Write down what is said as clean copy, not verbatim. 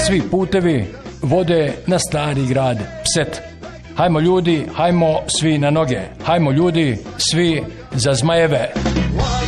svi putevi vode na stari grad Pset. Hajmo ljudi, hajmo svi na noge, hajmo ljudi svi za zmajeve.